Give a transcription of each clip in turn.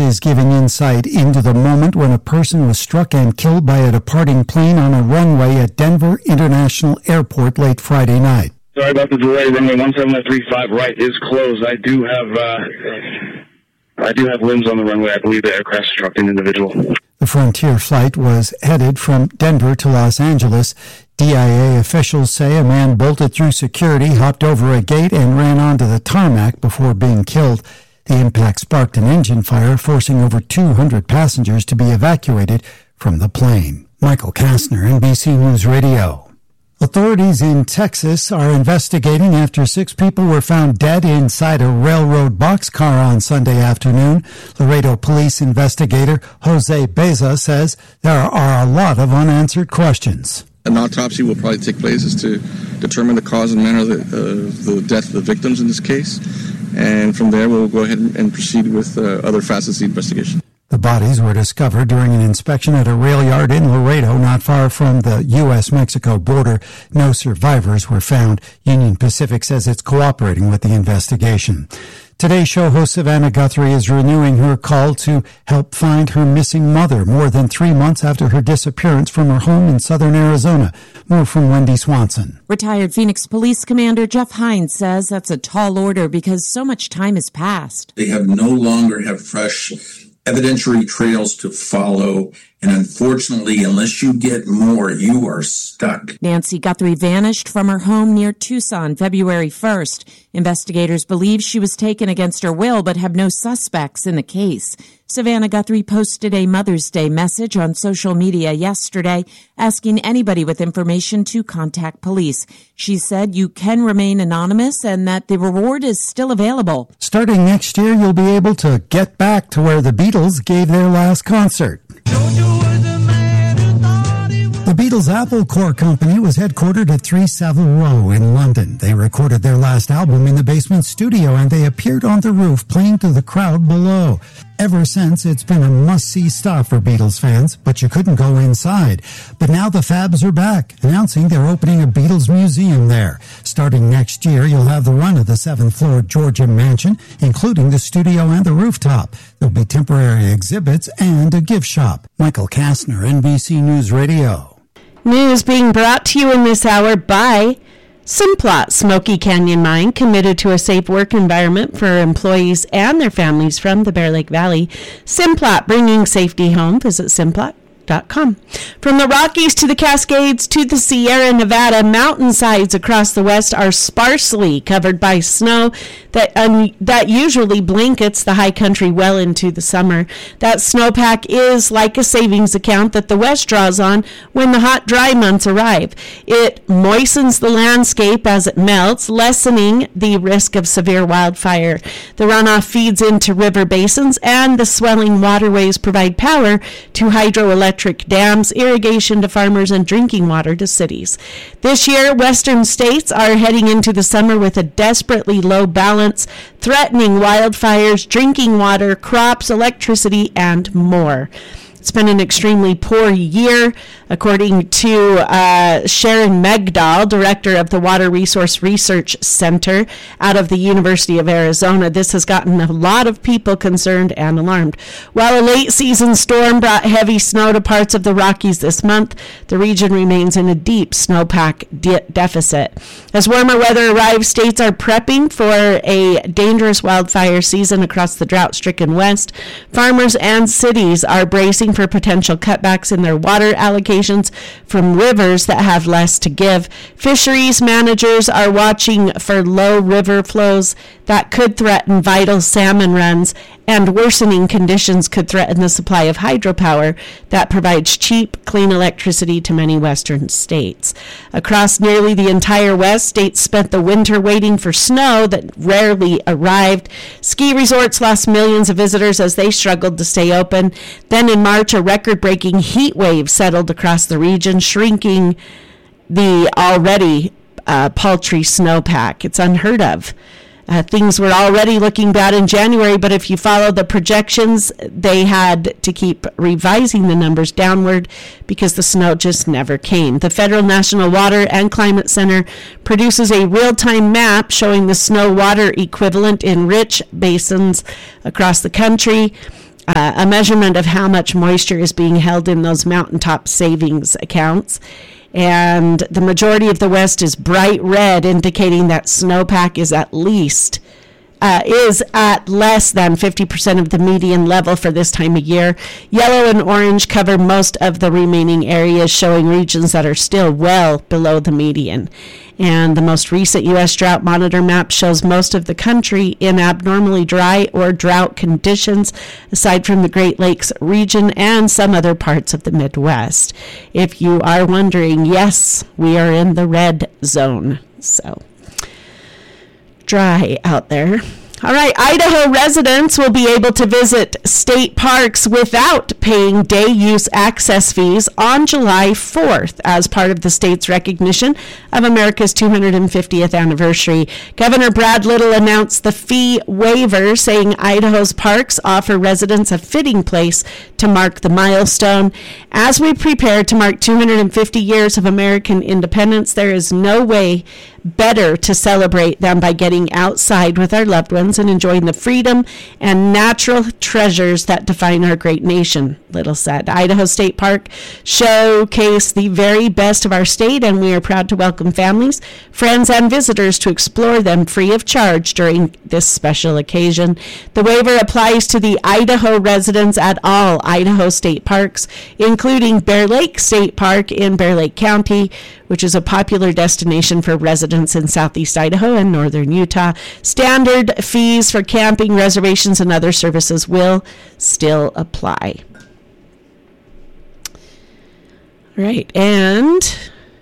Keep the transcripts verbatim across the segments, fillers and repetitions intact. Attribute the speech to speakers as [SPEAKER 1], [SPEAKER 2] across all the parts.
[SPEAKER 1] is giving insight into the moment when a person was struck and killed by a departing plane on a runway at Denver International Airport late Friday night.
[SPEAKER 2] Sorry about the delay. Runway one seven three five right is closed. I do have uh, I do have limbs on the runway. I believe the aircraft struck an individual.
[SPEAKER 1] The Frontier flight was headed from Denver to Los Angeles. D I A officials say a man bolted through security, hopped over a gate, and ran onto the tarmac before being killed. The impact sparked an engine fire, forcing over two hundred passengers to be evacuated from the plane. Michael Kastner, N B C News Radio. Authorities in Texas are investigating after six people were found dead inside a railroad boxcar on Sunday afternoon. Laredo police investigator Jose Beza says there are a lot of unanswered questions.
[SPEAKER 3] An autopsy will probably take place as to determine the cause and manner of the, uh, the death of the victims in this case. And from there, we'll go ahead and proceed with uh, other facets of the investigation.
[SPEAKER 1] The bodies were discovered during an inspection at a rail yard in Laredo, not far from the U S Mexico border. No survivors were found. Union Pacific says it's cooperating with the investigation. Today's show host Savannah Guthrie is renewing her call to help find her missing mother more than three months after her disappearance from her home in southern Arizona. More from Wendy Swanson.
[SPEAKER 4] Retired Phoenix Police Commander Jeff Hines says that's a tall order because so much time has passed.
[SPEAKER 5] They have no longer have fresh evidentiary trails to follow, and unfortunately, unless you get more, you are stuck.
[SPEAKER 4] Nancy Guthrie vanished from her home near Tucson February first. Investigators believe she was taken against her will, but have no suspects in the case. Savannah Guthrie posted a Mother's Day message on social media yesterday asking anybody with information to contact police. She said you can remain anonymous and that the reward is still available.
[SPEAKER 1] Starting next year, you'll be able to get back to where the Beatles gave their last concert. The Beatles' Apple Corps company was headquartered at three Savile Row in London. They recorded their last album in the basement studio, and they appeared on the roof playing to the crowd below. Ever since, it's been a must-see stop for Beatles fans, but you couldn't go inside. But now the Fabs are back, announcing they're opening a Beatles museum there. Starting next year, you'll have the run of the seventh-floor Georgia mansion, including the studio and the rooftop. There'll be temporary exhibits and a gift shop. Michael Kastner, N B C News Radio.
[SPEAKER 6] News being brought to you in this hour by Simplot Smoky Canyon Mine, committed to a safe work environment for employees and their families from the Bear Lake Valley. Simplot, bringing safety home. Visit Simplot dot com. From the Rockies to the Cascades to the Sierra Nevada, mountainsides across the west are sparsely covered by snow that um, that usually blankets the high country well into the summer. That snowpack is like a savings account that the west draws on when the hot, dry months arrive. It moistens the landscape as it melts, lessening the risk of severe wildfire. The runoff feeds into river basins, and the swelling waterways provide power to hydroelectric dams, irrigation to farmers, and drinking water to cities. This year, western states are heading into the summer with a desperately low balance, threatening wildfires, drinking water, crops, electricity, and more. It's been an extremely poor year, according to uh, Sharon Megdal, director of the Water Resource Research Center out of the University of Arizona. This has gotten a lot of people concerned and alarmed. While a late season storm brought heavy snow to parts of the Rockies this month, the region remains in a deep snowpack de- deficit. As warmer weather arrives, states are prepping for a dangerous wildfire season across the drought-stricken West. Farmers and cities are bracing for potential cutbacks in their water allocations from rivers that have less to give. Fisheries managers are watching for low river flows that could threaten vital salmon runs, and worsening conditions could threaten the supply of hydropower that provides cheap, clean electricity to many western states. Across nearly the entire West, states spent the winter waiting for snow that rarely arrived. Ski resorts lost millions of visitors as they struggled to stay open. Then in March, a record-breaking heat wave settled across the region, shrinking the already uh, paltry snowpack. It's unheard of. Uh, things were already looking bad in January, but if you follow the projections, they had to keep revising the numbers downward because the snow just never came. The Federal National Water and Climate Center produces a real-time map showing the snow water equivalent in rich basins across the country. uh, a measurement of how much moisture is being held in those mountaintop savings accounts. And the majority of the West is bright red, indicating that snowpack is at least Uh, is at less than fifty percent of the median level for this time of year. Yellow and orange cover most of the remaining areas, showing regions that are still well below the median. And the most recent U S Drought Monitor map shows most of the country in abnormally dry or drought conditions, aside from the Great Lakes region and some other parts of the Midwest. If you are wondering, yes, we are in the red zone. So dry out there. All right, Idaho residents will be able to visit state parks without paying day use access fees on July fourth as part of the state's recognition of America's two hundred fiftieth anniversary. Governor Brad Little announced the fee waiver, saying Idaho's parks offer residents a fitting place to mark the milestone. As we prepare to mark two hundred fifty years of American independence, there is no way better to celebrate than by getting outside with our loved ones and enjoying the freedom and natural treasures that define our great nation, Little said. Idaho State Park showcase the very best of our state, and we are proud to welcome families, friends, and visitors to explore them free of charge during this special occasion. The waiver applies to the Idaho residents at all Idaho state parks, including Bear Lake State Park in Bear Lake County, which is a popular destination for residents in southeast Idaho and northern Utah. Standard fees for camping, reservations, and other services will still apply. All right, and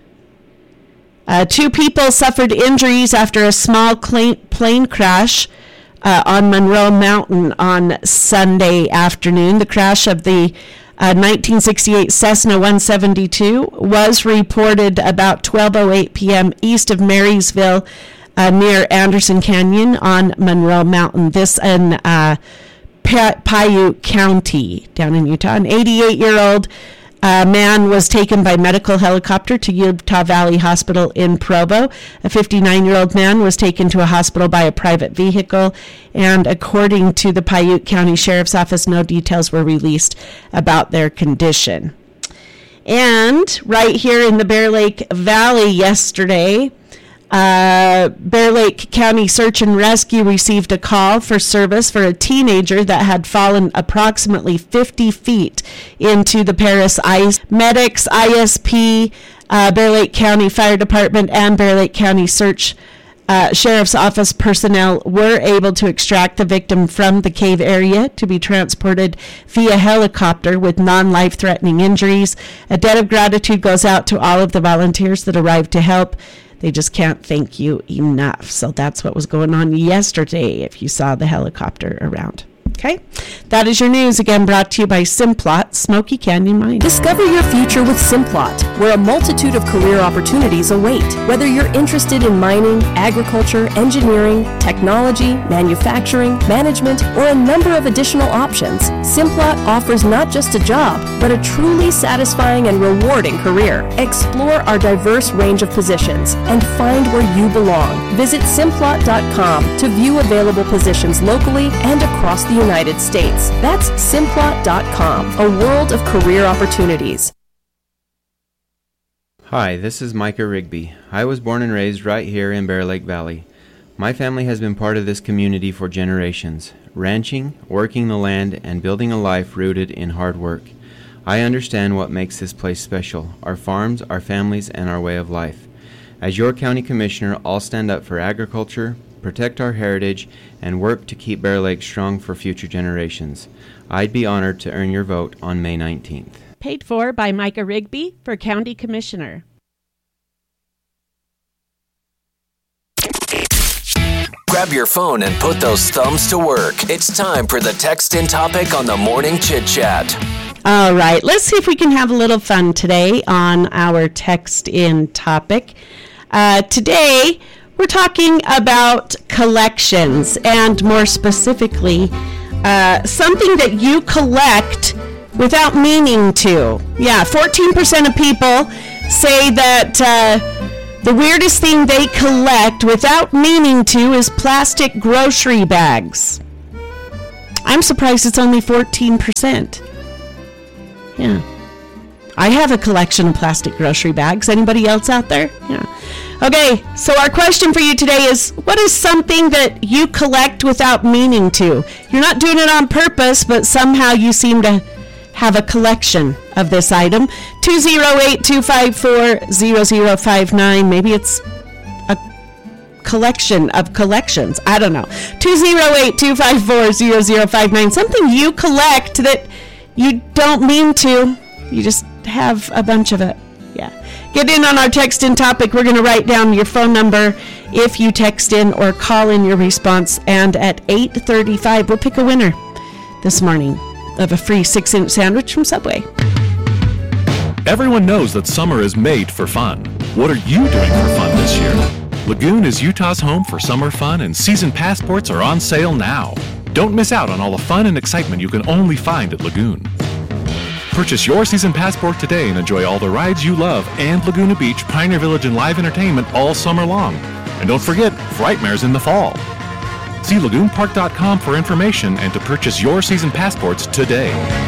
[SPEAKER 6] uh, two people suffered injuries after a small plane crash uh, on Monroe Mountain on Sunday afternoon. The crash of the Uh, nineteen sixty-eight Cessna one seventy-two was reported about twelve oh eight p.m. east of Marysville, uh, near Anderson Canyon on Monroe Mountain. This in uh, Paiute County down in Utah. An eighty-eight-year-old uh, man was taken by medical helicopter to Utah Valley Hospital in Provo. A fifty-nine-year-old man was taken to a hospital by a private vehicle, and according to the Paiute County Sheriff's Office, no details were released about their condition. And right here in the Bear Lake Valley yesterday, Uh, Bear Lake County Search and Rescue received a call for service for a teenager that had fallen approximately fifty feet into the Paris ice. Medics, I S P, uh, Bear Lake County Fire Department, and Bear Lake County Search uh, Sheriff's Office personnel were able to extract the victim from the cave area to be transported via helicopter with non-life-threatening injuries. A debt of gratitude goes out to all of the volunteers that arrived to help. They just can't thank you enough. So that's what was going on yesterday if you saw the helicopter around. Okay, that is your news, again brought to you by Simplot, Smoky Canyon Mine.
[SPEAKER 7] Discover your future with Simplot, where a multitude of career opportunities await. Whether you're interested in mining, agriculture, engineering, technology, manufacturing, management, or a number of additional options, Simplot offers not just a job, but a truly satisfying and rewarding career. Explore our diverse range of positions and find where you belong. Visit Simplot dot com to view available positions locally and across the United States. That's Simplot dot com, a world of career opportunities.
[SPEAKER 8] Hi, this is Micah Rigby. I was born and raised right here in Bear Lake Valley. My family has been part of this community for generations, ranching, working the land, and building a life rooted in hard work. I understand what makes this place special, our farms, our families, and our way of life. As your county commissioner, I'll stand up for agriculture, protect our heritage, and work to keep Bear Lake strong for future generations. I'd be honored to earn your vote on May nineteenth.
[SPEAKER 6] Paid for by Micah Rigby for County Commissioner.
[SPEAKER 9] Grab your phone and put those thumbs to work. It's time for the Text In Topic on the Morning Chit Chat.
[SPEAKER 6] All right, let's see if we can have a little fun today on our Text In Topic. Uh, today, we're talking about collections, and more specifically, uh, something that you collect without meaning to. Yeah, fourteen percent of people say that uh, the weirdest thing they collect without meaning to is plastic grocery bags. I'm surprised it's only fourteen percent. Yeah. I have a collection of plastic grocery bags. Anybody else out there? Yeah. Okay, so our question for you today is, what is something that you collect without meaning to? You're not doing it on purpose, but somehow you seem to have a collection of this item. two oh eight, two five four, zero zero five nine. Maybe it's a collection of collections. I don't know. two oh eight, two five four, zero zero five nine. Something you collect that you don't mean to. You just have a bunch of it. Yeah. Get in on our text in topic. We're going to write down your phone number if you text in or call in your response. And at eight thirty-five, we'll pick a winner this morning of a free six-inch sandwich from Subway.
[SPEAKER 10] Everyone knows that summer is made for fun. What are you doing for fun this year? Lagoon is Utah's home for summer fun, and season passports are on sale now. Don't miss out on all the fun and excitement you can only find at Lagoon. Purchase your season passport today and enjoy all the rides you love and Laguna Beach, Pioneer Village, and live entertainment all summer long. And don't forget, Frightmare's in the fall. See lagoon park dot com for information and to purchase your season passports today.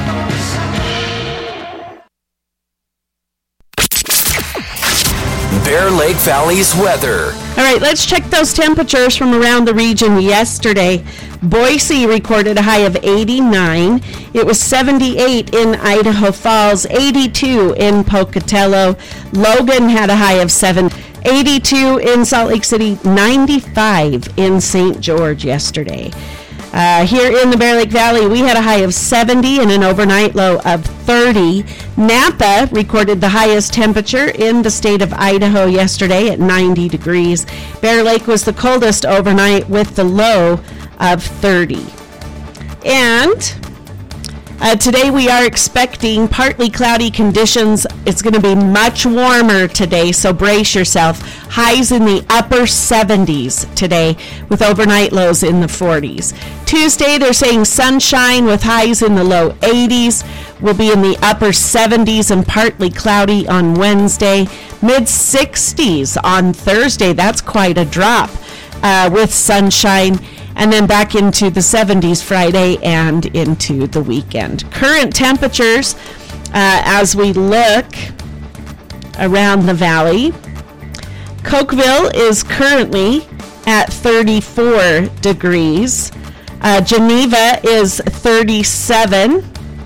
[SPEAKER 9] Bear Lake Valley's weather.
[SPEAKER 6] All right, let's check those temperatures from around the region yesterday. Boise recorded a high of eighty-nine. It was seventy-eight in Idaho Falls, eighty-two in Pocatello. Logan had a high of seven, eighty-two in Salt Lake City, ninety-five in Saint George yesterday. Uh, here in the Bear Lake Valley, we had a high of seventy and an overnight low of thirty. Napa recorded the highest temperature in the state of Idaho yesterday at ninety degrees. Bear Lake was the coldest overnight with the low of thirty. And uh, today we are expecting partly cloudy conditions. It's going to be much warmer today, so brace yourself. Highs in the upper seventies today with overnight lows in the forties. Tuesday, they're saying sunshine with highs in the low eighties. We'll be in the upper seventies and partly cloudy on Wednesday. mid sixties on Thursday. That's quite a drop uh, with sunshine. And then back into the seventies Friday and into the weekend. Current temperatures uh, as we look around the valley. Cokeville is currently at thirty-four degrees. Uh, Geneva is thirty-seven.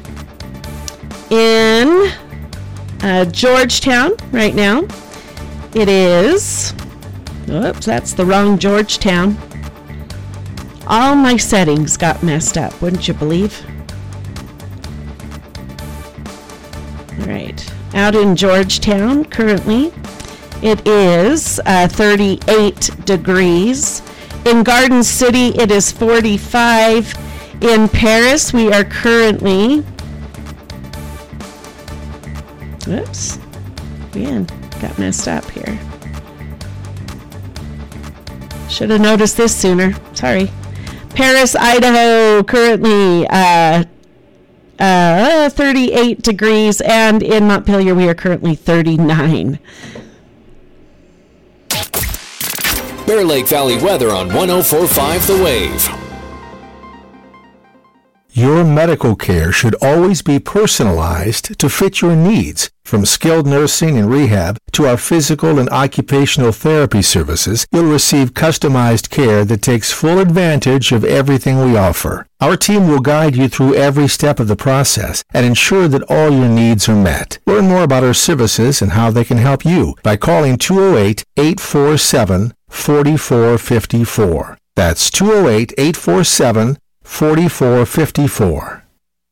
[SPEAKER 6] In uh, Georgetown right now, it is, oops, that's the wrong Georgetown. All my settings got messed up, wouldn't you believe? All right, out in Georgetown currently, it is uh, thirty-eight degrees. In Garden City, it is forty-five. In Paris, we are currently, oops, again, got messed up here. Should have noticed this sooner, sorry. Paris, Idaho, currently uh, uh, thirty-eight degrees, and in Montpelier, we are currently thirty-nine.
[SPEAKER 9] Bear Lake Valley weather on one oh four point five The Wave.
[SPEAKER 11] Your medical care should always be personalized to fit your needs. From skilled nursing and rehab to our physical and occupational therapy services, you'll receive customized care that takes full advantage of everything we offer. Our team will guide you through every step of the process and ensure that all your needs are met. Learn more about our services and how they can help you by calling two oh eight, eight four seven, four four five four. That's two oh eight, eight four seven, four four five four.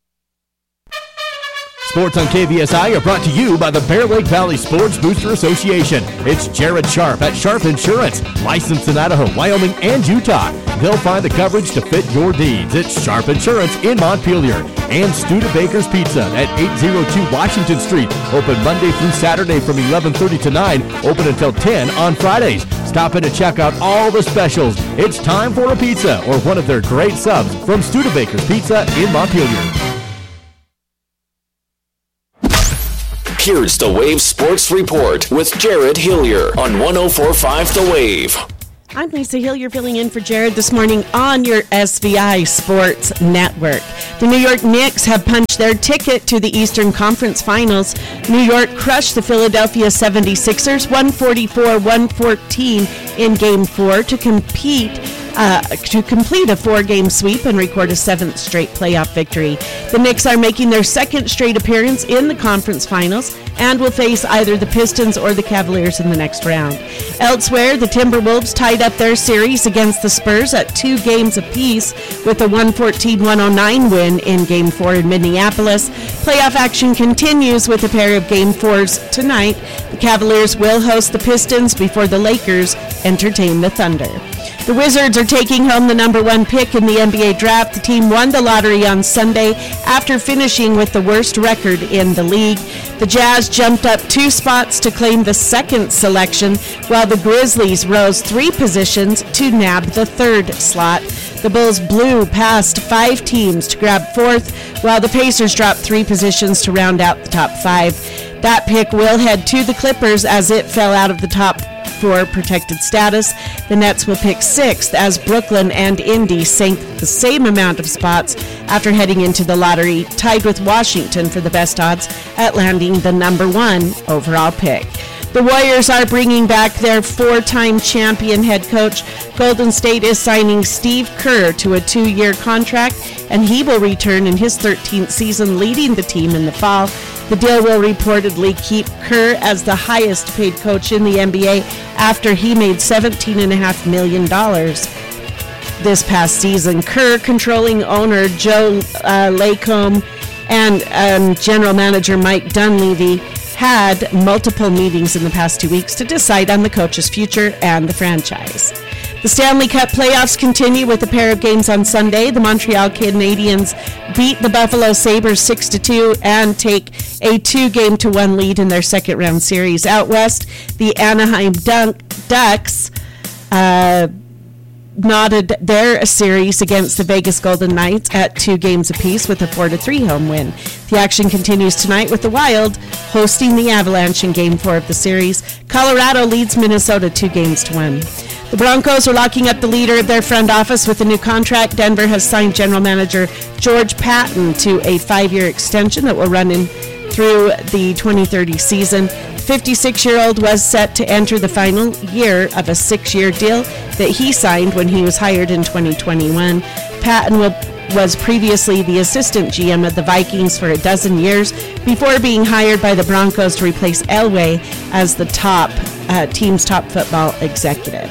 [SPEAKER 12] Sports on K V S I are brought to you by the Bear Lake Valley Sports Booster Association. It's Jared Sharp at Sharp Insurance, licensed in Idaho, Wyoming, and Utah. They'll find the coverage to fit your needs. It's Sharp Insurance in Montpelier. And Studebaker's Pizza at eight oh two Washington Street. Open Monday through Saturday from eleven thirty to nine. Open until ten on Fridays. Stop in to check out all the specials. It's time for a pizza or one of their great subs from Studebaker's Pizza in Montpelier.
[SPEAKER 9] Here's the Wave Sports Report with Jared Hillier on one oh four point five The Wave.
[SPEAKER 6] I'm Lisa Hill. You're filling in for Jared this morning on your S V I Sports Network. The New York Knicks have punched their ticket to the Eastern Conference Finals. New York crushed the Philadelphia seventy-sixers one forty-four one fourteen in Game four to compete Uh, to complete a four-game sweep and record a seventh straight playoff victory. The Knicks are making their second straight appearance in the conference finals and will face either the Pistons or the Cavaliers in the next round. Elsewhere, the Timberwolves tied up their series against the Spurs at two games apiece with a one fourteen one oh nine win in Game four in Minneapolis. Playoff action continues with a pair of Game fours tonight. The Cavaliers will host the Pistons before the Lakers entertain the Thunder. The Wizards are taking home the number one pick in the N B A draft. The team won the lottery on Sunday after finishing with the worst record in the league. The Jazz jumped up two spots to claim the second selection, while the Grizzlies rose three positions to nab the third slot. The Bulls blew past five teams to grab fourth, while the Pacers dropped three positions to round out the top five. That pick will head to the Clippers as it fell out of the top for protected status. The Nets will pick sixth as Brooklyn and Indy sank the same amount of spots after heading into the lottery, tied with Washington for the best odds at landing the number one overall pick. The Warriors are bringing back their four-time champion head coach. Golden State is signing Steve Kerr to a two-year contract, and he will return in his thirteenth season leading the team in the fall. The deal will reportedly keep Kerr as the highest-paid coach in the N B A after he made seventeen point five million dollars this past season. Kerr, controlling owner Joe uh, Lacombe, and um, general manager Mike Dunleavy had multiple meetings in the past two weeks to decide on the coach's future and the franchise. The Stanley Cup playoffs continue with a pair of games on Sunday. The Montreal Canadiens beat the Buffalo Sabres six to two and take a two-game to one lead in their second-round series. Out west, the Anaheim Dunk, Ducks uh, knotted their series against the Vegas Golden Knights at two games apiece with a four to three home win. The action continues tonight with the Wild hosting the Avalanche in Game four of the series. Colorado leads Minnesota two games to one. The Broncos are locking up the leader of their front office with a new contract. Denver has signed general manager George Patton to a five-year extension that will run in through the twenty thirty season. The fifty-six-year-old was set to enter the final year of a six-year deal that he signed when he was hired in twenty twenty-one. Patton will, was previously the assistant G M of the Vikings for a dozen years before being hired by the Broncos to replace Elway as the top uh, team's top football executive.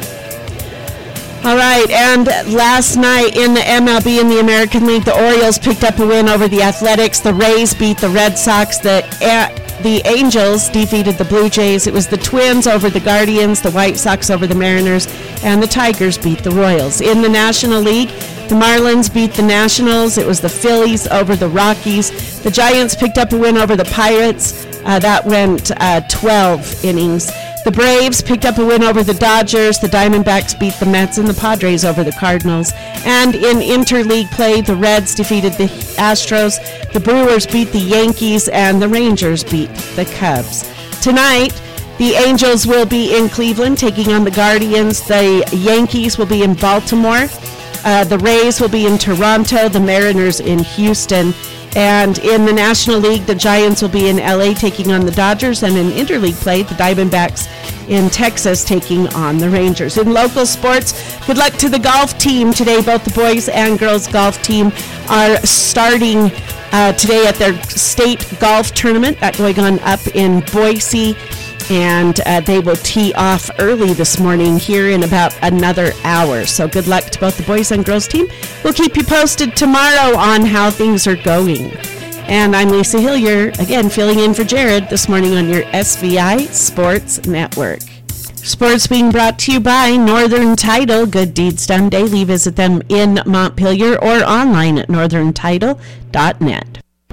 [SPEAKER 6] All right, and last night in the M L B in the American League, the Orioles picked up a win over the Athletics. The Rays beat the Red Sox. The uh, the Angels defeated the Blue Jays. It was the Twins over the Guardians, the White Sox over the Mariners, and the Tigers beat the Royals. In the National League, the Marlins beat the Nationals. It was the Phillies over the Rockies. The Giants picked up a win over the Pirates. Uh, that went uh, twelve innings. The Braves picked up a win over the Dodgers. The Diamondbacks beat the Mets, and the Padres over the Cardinals. And in interleague play, the Reds defeated the Astros. The Brewers beat the Yankees, and the Rangers beat the Cubs. Tonight, the Angels will be in Cleveland taking on the Guardians. The Yankees will be in Baltimore. Uh, the Rays will be in Toronto. The Mariners in Houston. And in the National League, the Giants will be in L A taking on the Dodgers, and in interleague play, the Diamondbacks in Texas taking on the Rangers. In local sports, good luck to the golf team today. Both the boys and girls golf team are starting uh, today at their state golf tournament that's going on up in Boise. And uh, they will tee off early this morning here in about another hour. So good luck to both the boys and girls team. We'll keep you posted tomorrow on how things are going. And I'm Lisa Hillier, again, filling in for Jared this morning on your S V I Sports Network. Sports being brought to you by Northern Title. Good deeds done daily. Visit them in Montpelier or online at northern title dot net.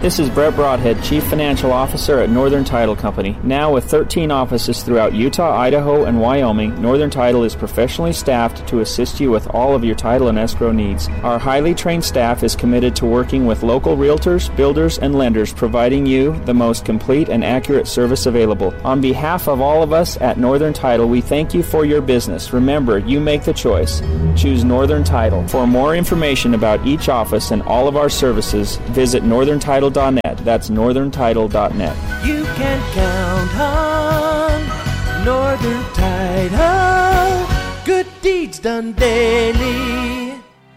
[SPEAKER 13] This is Brett Broadhead, Chief Financial Officer at Northern Title Company. Now with thirteen offices throughout Utah, Idaho, and Wyoming, Northern Title is professionally staffed to assist you with all of your title and escrow needs. Our highly trained staff is committed to working with local realtors, builders, and lenders, providing you the most complete and accurate service available. On behalf of all of us at Northern Title, we thank you for your business. Remember, you make the choice. Choose Northern Title. For more information about each office and all of our services, visit northern title dot net. That's northern title dot net.
[SPEAKER 14] You can count on Northern Title. Good deeds done daily.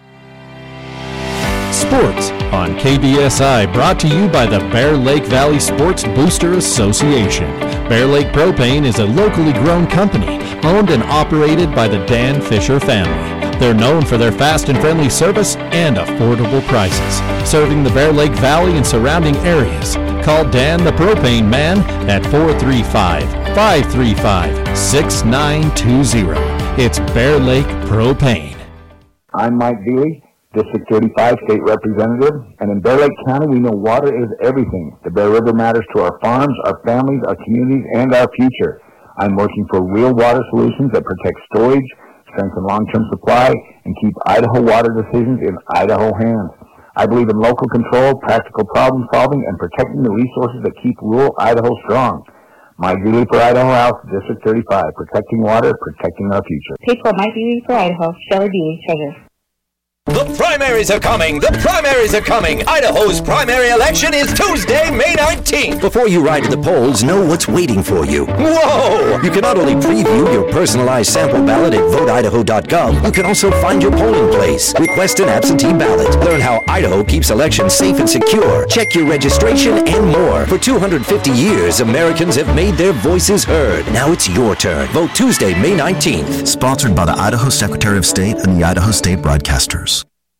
[SPEAKER 12] Sports on K B S I, brought to you by the Bear Lake Valley Sports Booster Association. Bear Lake Propane is a locally grown company owned and operated by the Dan Fisher family. They're known for their fast and friendly service and affordable prices, serving the Bear Lake Valley and surrounding areas. Call Dan the Propane Man at four three five, five three five, six nine two zero. It's Bear Lake Propane.
[SPEAKER 15] I'm Mike Dealey, District thirty-five State Representative, and in Bear Lake County we know water is everything. The Bear River matters to our farms, our families, our communities, and our future. I'm working for real water solutions that protect storage, strengthen long-term supply, and keep Idaho water decisions in Idaho hands. I believe in local control, practical problem solving, and protecting the resources that keep rural Idaho strong. Mike Dealey for Idaho House, District thirty-five, protecting water, protecting our future.
[SPEAKER 16] Paid for Mike Dealey for Idaho, Shelley Dealey, Treasurer.
[SPEAKER 17] The primaries are coming! The primaries are coming! Idaho's primary election is Tuesday, May nineteenth!
[SPEAKER 18] Before you ride to the polls, know what's waiting for you.
[SPEAKER 17] Whoa!
[SPEAKER 18] You can not only preview your personalized sample ballot at vote idaho dot gov, you can also find your polling place, request an absentee ballot, learn how Idaho keeps elections safe and secure, check your registration, and more. For two hundred fifty years, Americans have made their voices heard. Now it's your turn. Vote Tuesday, May nineteenth.
[SPEAKER 19] Sponsored by the Idaho Secretary of State and the Idaho State Broadcasters.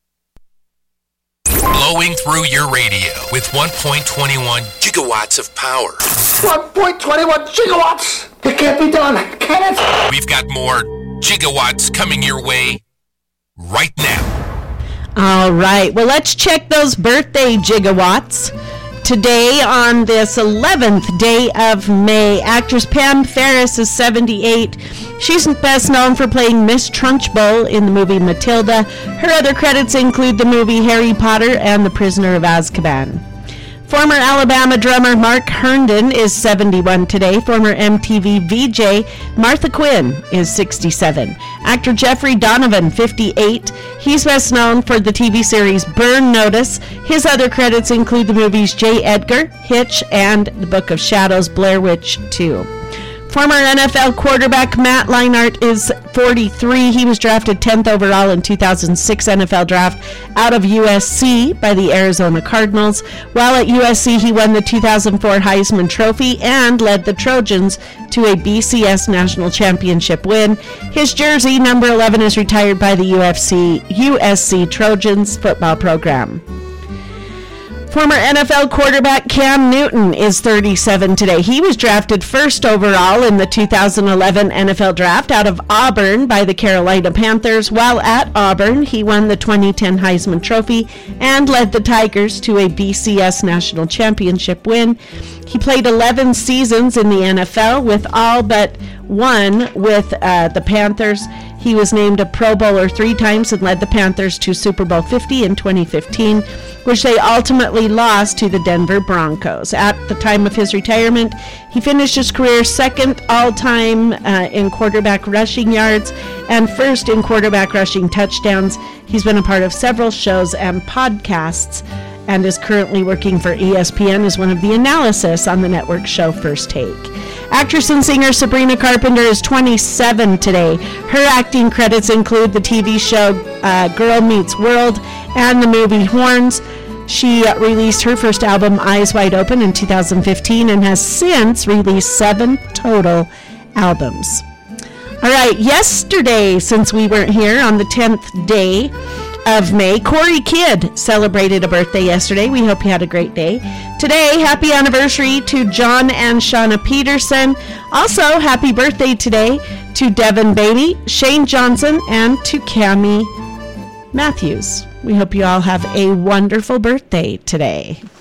[SPEAKER 20] Blowing through your radio with one point two one gigawatts of power.
[SPEAKER 21] one point two one gigawatts? It can't be done, can it?
[SPEAKER 20] We've got more gigawatts coming your way right now.
[SPEAKER 6] All right. Well, let's check those birthday gigawatts. Today, on this eleventh day of May, actress Pam Ferris is seventy-eight. She's best known for playing Miss Trunchbull in the movie Matilda. Her other credits include the movie Harry Potter and The Prisoner of Azkaban. Former Alabama drummer Mark Herndon is seventy-one today. Former M T V V J Martha Quinn is sixty-seven. Actor Jeffrey Donovan, fifty-eight. He's best known for the T V series Burn Notice. His other credits include the movies J. Edgar, Hitch, and The Book of Shadows, Blair Witch two. Former N F L quarterback Matt Leinart is forty-three. He was drafted tenth overall in two thousand six N F L draft out of U S C by the Arizona Cardinals. While at U S C, he won the two thousand four Heisman Trophy and led the Trojans to a B C S National Championship win. His jersey, number eleven, is retired by the U F C U S C Trojans football program. Former N F L quarterback Cam Newton is thirty-seven today. He was drafted first overall in the two thousand eleven N F L draft out of Auburn by the Carolina Panthers. While at Auburn, he won the twenty ten Heisman Trophy and led the Tigers to a B C S National Championship win. He played eleven seasons in the N F L, with all but one with uh, the Panthers. He was named a Pro Bowler three times and led the Panthers to Super Bowl fifty in twenty fifteen, which they ultimately lost to the Denver Broncos. At the time of his retirement, he finished his career second all-time uh, in quarterback rushing yards and first in quarterback rushing touchdowns. He's been a part of several shows and podcasts and is currently working for E S P N as one of the analysts on the network show First Take. Actress and singer Sabrina Carpenter is twenty-seven today. Her acting credits include the T V show uh, Girl Meets World and the movie Horns. She uh, released her first album, Eyes Wide Open, in two thousand fifteen and has since released seven total albums. All right, yesterday, since we weren't here, on the tenth day of May, Corey Kidd celebrated a birthday yesterday. We hope you had a great day. Today, happy anniversary to John and Shauna Peterson. Also, happy birthday today to Devin Beatty, Shane Johnson, and to Cammie Matthews. We hope you all have a wonderful birthday today.